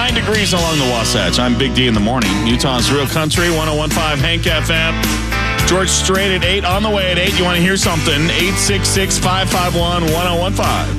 9 degrees along the Wasatch. I'm Big D in the morning. Utah's Real Country, 101.5 Hank FM. George Strait at 8, on the way at 8. You want to hear something? 866-551-1015.